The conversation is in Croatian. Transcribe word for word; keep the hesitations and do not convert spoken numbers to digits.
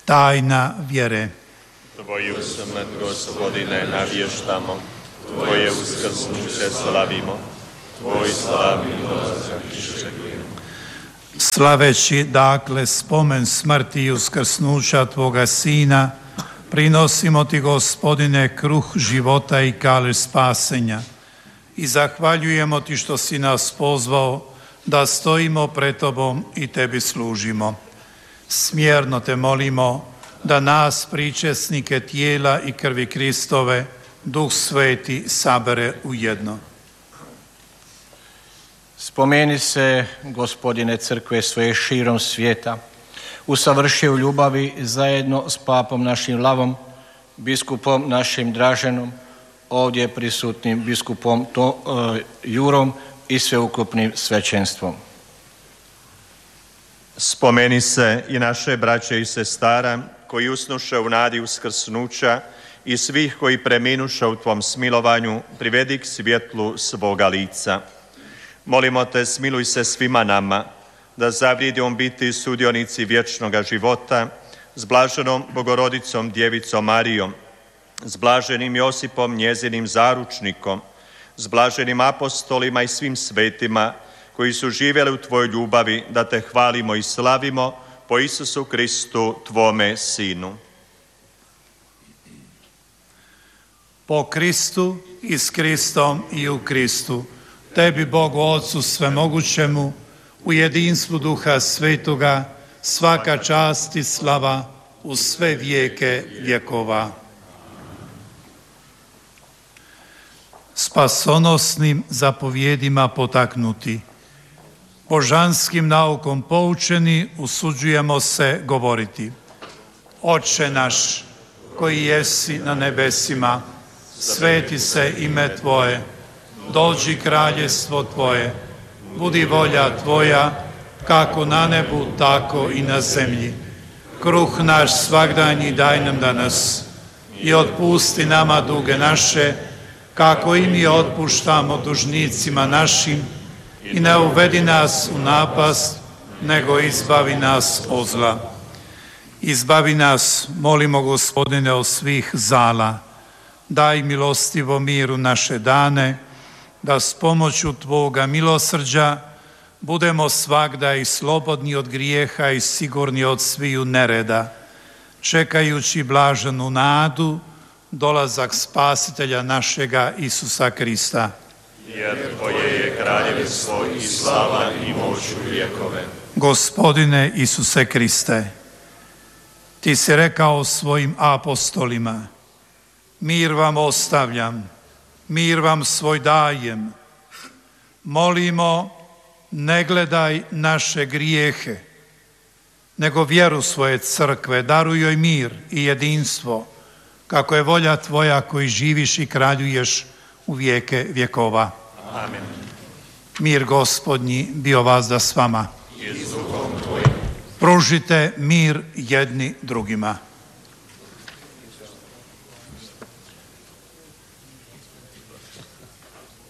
Tajna vjere. Tvoju smrt, Gospodine, navještamo, Tvoje uskrsnuće slavimo, Tvoj slavni dolazak iščekujemo. Slaveći, dakle, spomen smrti i uskrsnuća Tvoga Sina, prinosimo Ti, Gospodine, kruh života i kalež spasenja i zahvaljujemo Ti što si nas pozvao da stojimo pred Tobom i Tebi služimo. Smjerno Te molimo da nas, pričesnike tijela i krvi Kristove, Duh Sveti sabere u jedno. Spomeni se, Gospodine, crkve svoje širom svijeta, usavrši u ljubavi zajedno s papom našim Lavom, biskupom našim Draženom, ovdje prisutnim biskupom to, uh, Jurom i sveukupnim svećenstvom. Spomeni se i naše braće i sestara koji usnuše u nadi uskrsnuća i svih koji preminuše u Tvom smilovanju, privedi k svjetlu svoga lica. Molimo Te, smiluj se svima nama, da zavrijedimo biti sudionici vječnoga života s blaženom Bogorodicom Djevicom Marijom, s blaženim Josipom, njezinim zaručnikom, s blaženim apostolima i svim svetima koji su živjeli u Tvojoj ljubavi, da Te hvalimo i slavimo po Isusu Kristu, Tvome Sinu. Po Kristu i s Kristom i u Kristu, Tebi, Bogu Otcu svemogućemu, u jedinstvu Duha Svetoga, svaka čast i slava u sve vijeke vjekova. Spasonosnim zapovjedima potaknuti, božanskim naukom poučeni, usuđujemo se govoriti: Oče naš, koji jesi na nebesima, sveti se ime Tvoje, dođi kraljestvo Tvoje, budi volja Tvoja, kako na nebu, tako i na zemlji. Kruh naš svagdanji daj nam danas i otpusti nama duge naše, kako i mi otpuštamo dužnicima našim, i ne uvedi nas u napast, nego izbavi nas od zla. Izbavi nas, molimo, Gospodine, od svih zala. Daj milostivo miru naše dane, da s pomoću Tvoga milosrđa budemo svagda i slobodni od grijeha i sigurni od sviju nereda, čekajući blaženu nadu, dolazak Spasitelja našega Isusa Krista. Jer Tvoje je kraljevstvo i slava i moć u vjekove. Gospodine Isuse Kriste, Ti si rekao svojim apostolima: mir vam ostavljam, mir vam svoj dajem. Molimo, ne gledaj naše grijehe, nego vjeru svoje crkve, daruj joj mir i jedinstvo, kako je volja Tvoja koji živiš i kraljuješ u vijeke vjekova. Amen. Mir Gospodnji bio vazda s vama. Pružite mir jedni drugima.